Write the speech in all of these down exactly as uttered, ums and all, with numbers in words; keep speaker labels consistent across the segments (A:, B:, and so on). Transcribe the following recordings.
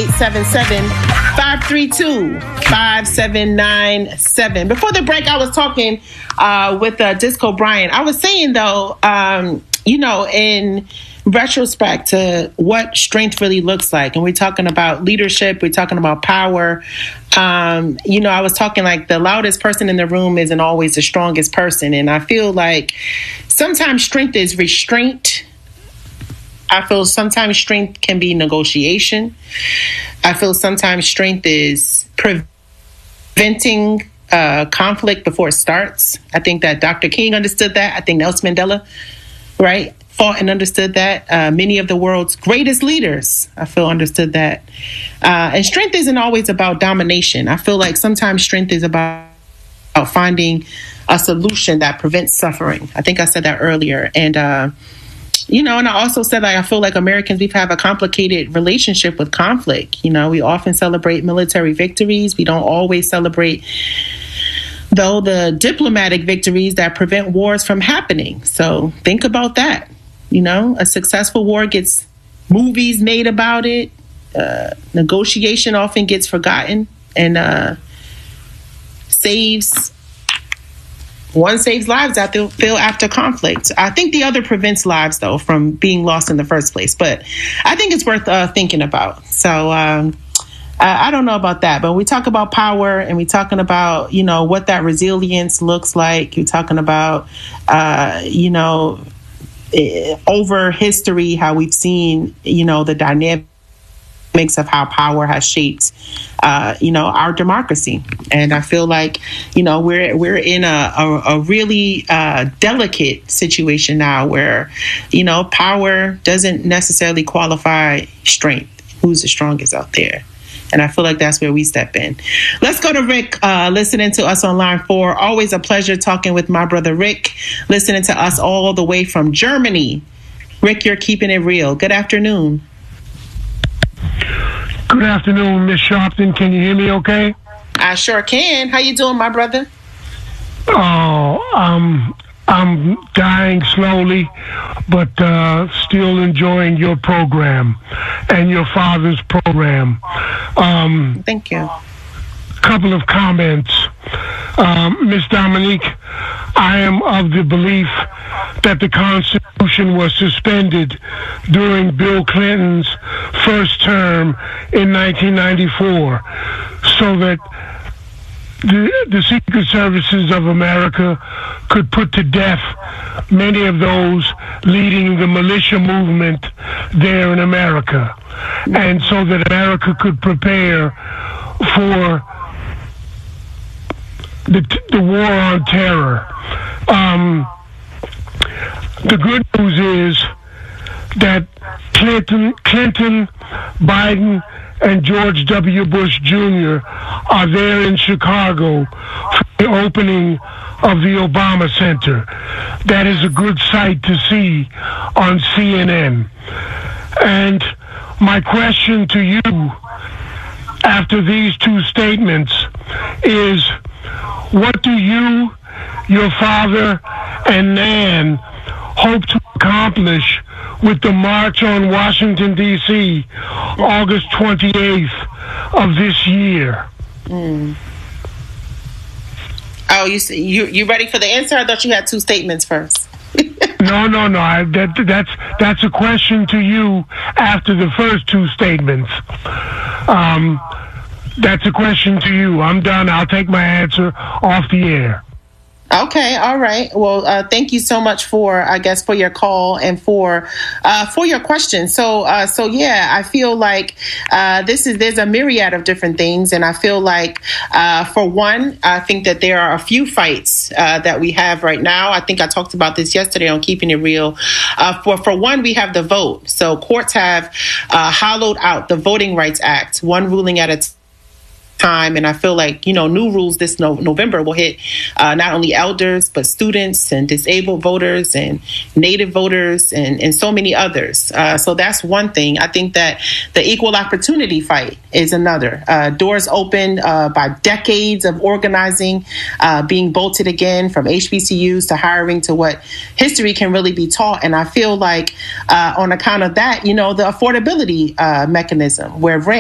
A: eight seven seven, five three two, five seven nine seven. Before the break, I was talking uh, with uh, Disco Brian. I was saying, though, um, you know, in retrospect to what strength really looks like, and we're talking about leadership, we're talking about power. Um, you know, I was talking like the loudest person in the room isn't always the strongest person. And I feel like sometimes strength is restraint. I feel sometimes strength can be negotiation. I feel sometimes strength is preventing uh, conflict before it starts. I think that Doctor King understood that. I think Nelson Mandela, right, fought and understood that. Uh, many of the world's greatest leaders, I feel, understood that. Uh, and strength isn't always about domination. I feel like sometimes strength is about, about finding a solution that prevents suffering. I think I said that earlier. And, uh, you know, and I also said, like, I feel like Americans, we have a complicated relationship with conflict. You know, we often celebrate military victories. We don't always celebrate, though, the diplomatic victories that prevent wars from happening. So think about that. You know, a successful war gets movies made about it. Uh, negotiation often gets forgotten and uh, saves one saves lives after feel after conflict. I think the other prevents lives, though, from being lost in the first place. But I think it's worth uh, thinking about. So um, I, I don't know about that. But we talk about power and we're talking about, you know, what that resilience looks like. You're talking about, uh, you know, over history, how we've seen, you know, the dynamics of how power has shaped, uh, you know, our democracy. And I feel like, you know, we're we're in a, a, a really uh, delicate situation now where, you know, power doesn't necessarily qualify strength. Who's the strongest out there? And I feel like that's where we step in. Let's go to Rick, uh, listening to us on line four. Always a pleasure talking with my brother Rick, listening to us all the way from Germany. Rick, you're keeping it real. Good afternoon.
B: Good afternoon, Miss Sharpton. Can you hear me okay?
A: I sure can. How you doing, my brother?
B: Oh, um, I'm dying slowly, but uh, still enjoying your program and your father's program. Um,
A: Thank you.
B: Couple of comments. Um, Miss Dominique, I am of the belief that the Constitution was suspended during Bill Clinton's first term in nineteen ninety-four so that the, the Secret Services of America could put to death many of those leading the militia movement there in America, and so that America could prepare for the, the war on terror. Um, the good news is that Clinton, Clinton, Biden, and George W. Bush Junior are there in Chicago for the opening of the Obama Center. That is a good sight to see on C N N. And my question to you after these two statements is, what do you, your father, and Nan hope to accomplish with the March on Washington, D C, August twenty-eighth of this year?
A: Mm. Oh, you you you ready for the answer? I thought you had two statements first.
B: no, no, no. I, that, that's that's a question to you after the first two statements. Um, that's a question to you. I'm done. I'll take my answer off the air.
A: Okay, all right. Well, uh, thank you so much for, I guess, for your call and for uh, for your question. So, uh, so yeah, I feel like uh, this is there's a myriad of different things, and I feel like, uh, for one, I think that there are a few fights uh, that we have right now. I think I talked about this yesterday on Keeping It Real. Uh, for for one, we have the vote. So courts have uh, hollowed out the Voting Rights Act, one ruling at a time. Time, and I feel like, you know, new rules this no- November will hit uh, not only elders, but students and disabled voters and native voters and, and so many others. Uh, so that's one thing. I think that the equal opportunity fight is another. Uh, doors open uh, by decades of organizing, uh, being bolted again from H B C Us to hiring to what history can really be taught. And I feel like uh, on account of that, you know, the affordability uh, mechanism where rent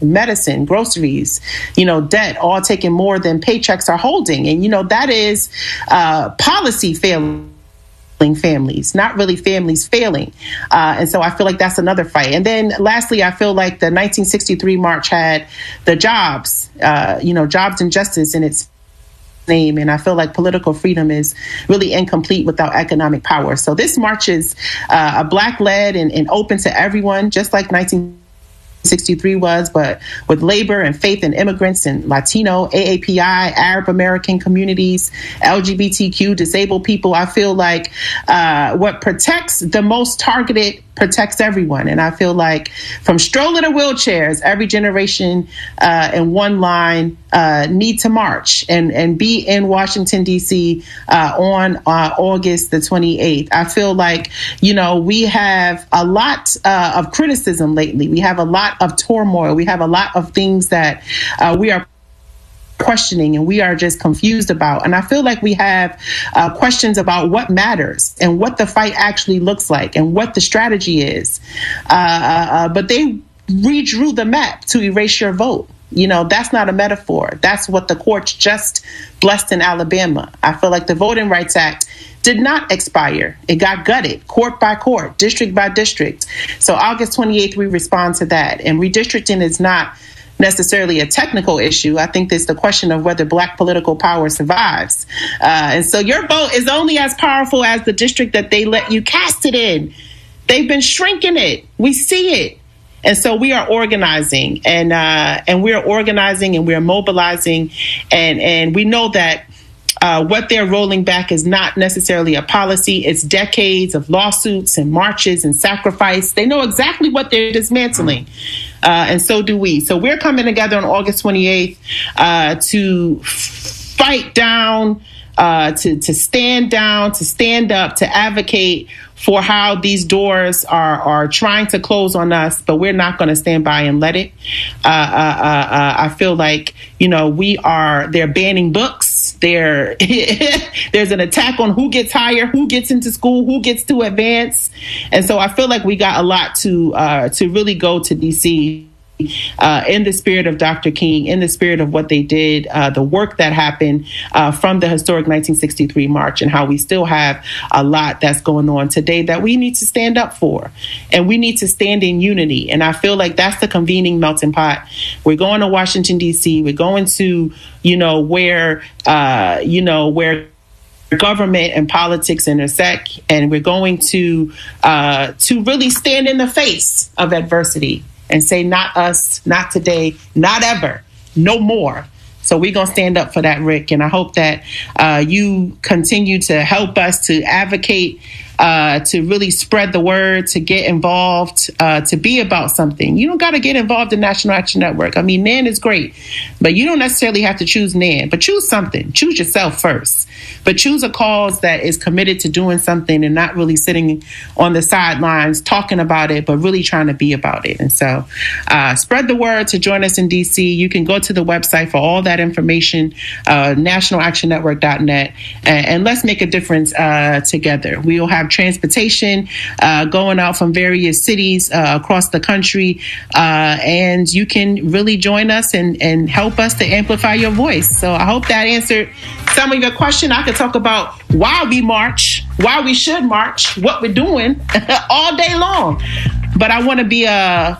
A: medicine, groceries, you know, debt, all taking more than paychecks are holding. And, you know, that is uh, policy failing families, not really families failing. Uh, and so I feel like that's another fight. And then lastly, I feel like the nineteen sixty-three march had the jobs, uh, you know, jobs and justice in its name. And I feel like political freedom is really incomplete without economic power. So this march is uh, a Black-led and, and open to everyone, just like nineteen sixty-three was, but with labor and faith in immigrants and Latino, A A P I, Arab American communities, L G B T Q, disabled people. I feel like uh, what protects the most targeted protects everyone. And I feel like from stroller to wheelchairs, every generation uh, in one line uh, need to march and, and be in Washington, D C uh, on uh, August the twenty-eighth. I feel like, you know, we have a lot uh, of criticism lately. We have a lot of turmoil. We have a lot of things that uh, we are questioning and we are just confused about. And I feel like we have uh, questions about what matters and what the fight actually looks like and what the strategy is. Uh, uh, but they redrew the map to erase your vote. You know, that's not a metaphor. That's what the courts just blessed in Alabama. I feel like the Voting Rights Act did not expire. It got gutted, court by court, district by district. So August twenty-eighth, we respond to that. And redistricting is not necessarily a technical issue. I think it's the question of whether Black political power survives. Uh, and so your vote is only as powerful as the district that they let you cast it in. They've been shrinking it. We see it. And so we are organizing and uh, and we're organizing and we're mobilizing. And, and we know that Uh, what they're rolling back is not necessarily a policy. It's decades of lawsuits and marches and sacrifice. They know exactly what they're dismantling. Uh, and so do we. So we're coming together on August twenty-eighth uh, to fight down, uh, to, to stand down, to stand up, to advocate for how these doors are, are trying to close on us, but we're not going to stand by and let it. Uh, uh, uh, uh, I feel like, you know, we are, they're banning books. They're, there's an attack on who gets higher, who gets into school, who gets to advance. And so I feel like we got a lot to, uh, to really go to D C Uh, in the spirit of Doctor King, in the spirit of what they did, uh, the work that happened uh, from the historic nineteen sixty-three march, and how we still have a lot that's going on today that we need to stand up for. And we need to stand in unity. And I feel like that's the convening melting pot. We're going to Washington, D C. We're going to, you know, where, uh, you know, where government and politics intersect. And we're going to uh, to really stand in the face of adversity and say, not us, not today, not ever, no more. So we're going to stand up for that, Rick. And I hope that uh, you continue to help us to advocate, uh, to really spread the word, to get involved, uh, to be about something. You don't got to get involved in National Action Network. I mean, N A N is great, but you don't necessarily have to choose N A N, but choose something. Choose yourself first. But choose a cause that is committed to doing something and not really sitting on the sidelines talking about it, but really trying to be about it. And so uh, spread the word to join us in D C. You can go to the website for all that information, uh, national action network dot net, and, and let's make a difference uh, together. We will have transportation uh, going out from various cities uh, across the country, uh, and you can really join us and, and help us to amplify your voice. So I hope that answered some of your question. I could talk about why we march, why we should march, what we're doing all day long. But I want to be uh,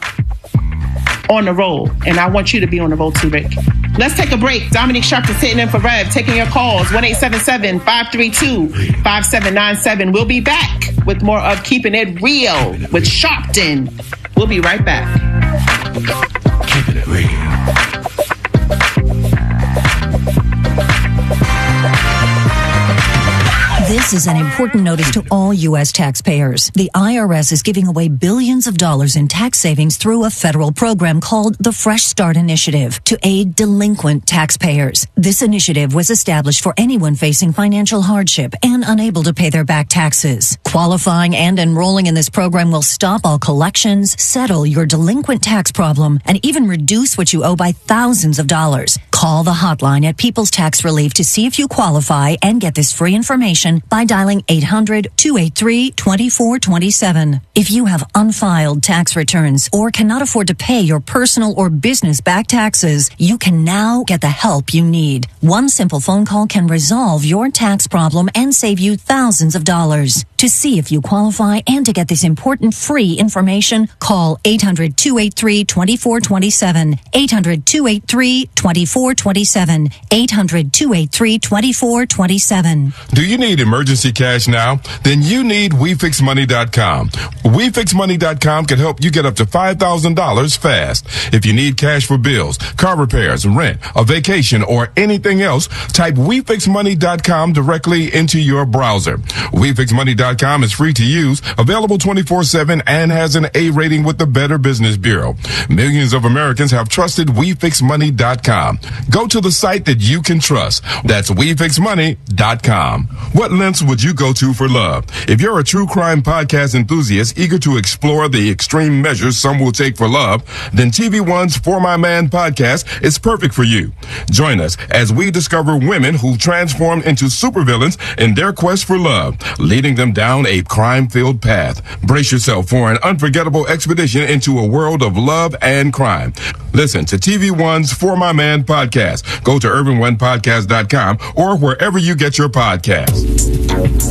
A: on the roll, and I want you to be on the roll too, Rick. Let's take a break. Dominique Sharp is sitting in for Rev, taking your calls, one eight seven seven, five three two, five seven nine seven. We'll be back with more of Keeping It Real with Sharpton. We'll be right back.
C: Keeping it real.
D: This is an important notice to all U S taxpayers. The I R S is giving away billions of dollars in tax savings through a federal program called the Fresh Start Initiative to aid delinquent taxpayers. This initiative was established for anyone facing financial hardship and unable to pay their back taxes. Qualifying and enrolling in this program will stop all collections, settle your delinquent tax problem, and even reduce what you owe by thousands of dollars. Call the hotline at People's Tax Relief to see if you qualify and get this free information by dialing eight hundred, two eight three, two four two seven. If you have unfiled tax returns or cannot afford to pay your personal or business back taxes, you can now get the help you need. One simple phone call can resolve your tax problem and save you thousands of dollars. To see if you qualify and to get this important free information, call eight hundred, two eight three, two four two seven, eight hundred, two eight three, two four two seven, eight hundred, two eight three, two four two seven.
E: Do you need emergency cash now? Then you need we fix money dot com. we fix money dot com can help you get up to five thousand dollars fast. If you need cash for bills, car repairs, rent, a vacation, or anything else, type we fix money dot com directly into your browser. we fix money dot com is free to use, available twenty-four seven, and has an A rating with the Better Business Bureau. Millions of Americans have trusted we fix money dot com. Go to the site that you can trust. That's we fix money dot com. What lengths would you go to for love? If you're a true crime podcast enthusiast eager to explore the extreme measures some will take for love, then T V One's For My Man podcast is perfect for you. Join us as we discover women who transformed into supervillains in their quest for love, leading them down a crime-filled path. Brace yourself for an unforgettable expedition into a world of love and crime. Listen to T V One's For My Man podcast. Go to urban one podcast dot com or wherever you get your podcasts.